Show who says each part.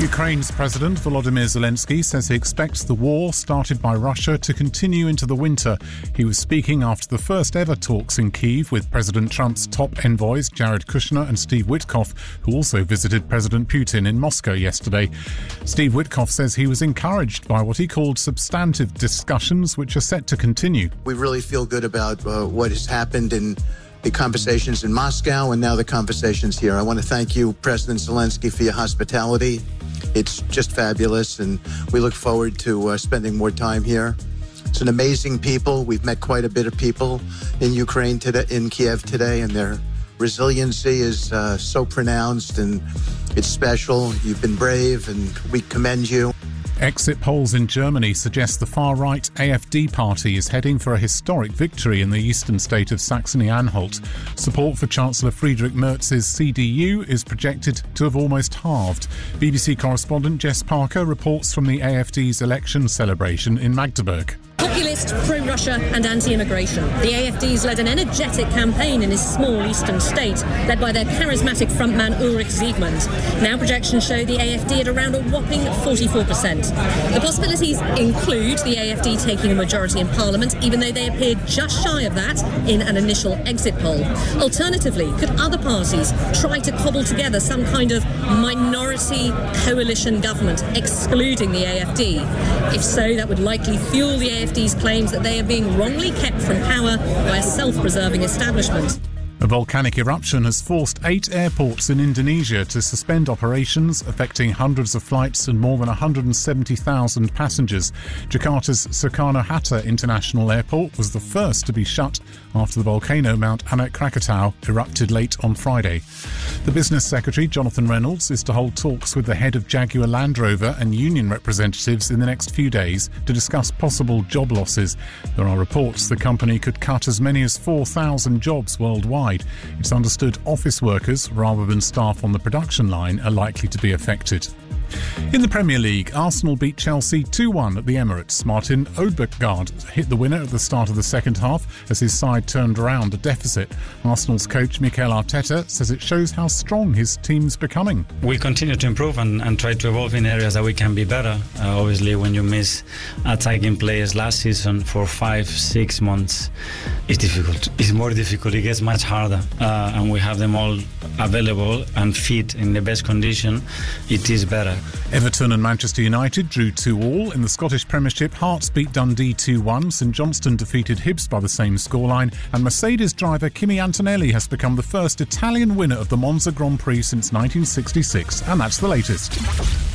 Speaker 1: Ukraine's President Volodymyr Zelensky says he expects the war started by Russia to continue into the winter. He was speaking after the first ever talks in Kyiv with President Trump's top envoys Jared Kushner and Steve Witkoff, who also visited President Putin in Moscow yesterday. Steve Witkoff says he was encouraged by what he called substantive discussions which are set to continue.
Speaker 2: We really feel good about what has happened in the conversations in Moscow and now the conversations here. I want to thank you, President Zelensky, for your hospitality. It's just fabulous, and we look forward to spending more time here. It's an amazing people. We've met quite a bit of people in Ukraine today, in Kiev today, and their resiliency is so pronounced, and it's special. You've been brave, and we commend you.
Speaker 1: Exit polls in Germany suggest the far-right AfD party is heading for a historic victory in the eastern state of Saxony-Anhalt. Support for Chancellor Friedrich Merz's CDU is projected to have almost halved. BBC correspondent Jess Parker reports from the AfD's election celebration in Magdeburg.
Speaker 3: Populist, pro-Russia and anti-immigration. The AfD's led an energetic campaign in his small eastern state, led by their charismatic frontman Ulrich Siegmund. Now projections show the AfD at around a whopping 44%. The possibilities include the AfD taking a majority in Parliament, even though they appeared just shy of that in an initial exit poll. Alternatively, could other parties try to cobble together some kind of minority coalition government, excluding the AfD? If so, that would likely fuel the AfD's claims that they are being wrongly kept from power by a self-preserving establishment.
Speaker 1: A volcanic eruption has forced 8 airports in Indonesia to suspend operations, affecting hundreds of flights and more than 170,000 passengers. Jakarta's Soekarno-Hatta International Airport was the first to be shut after the volcano Mount Anak Krakatau erupted late on Friday. The Business Secretary, Jonathan Reynolds, is to hold talks with the head of Jaguar Land Rover and union representatives in the next few days to discuss possible job losses. There are reports the company could cut as many as 4,000 jobs worldwide. It's understood office workers, rather than staff on the production line, are likely to be affected. In the Premier League, Arsenal beat Chelsea 2-1 at the Emirates. Martin Odegaard hit the winner at the start of the second half as his side turned around a deficit. Arsenal's coach Mikel Arteta says it shows how strong his team's becoming.
Speaker 4: We continue to improve and try to evolve in areas that we can be better. Obviously, when you miss attacking players last season for 5-6 months, it's difficult. It's more difficult. It gets much harder. And we have them all available and fit in the best condition. It is better.
Speaker 1: Everton and Manchester United drew 2-2 in the Scottish Premiership. Hearts beat Dundee 2-1. St Johnstone defeated Hibs by the same scoreline. And Mercedes driver Kimi Antonelli has become the first Italian winner of the Monza Grand Prix since 1966. And that's the latest.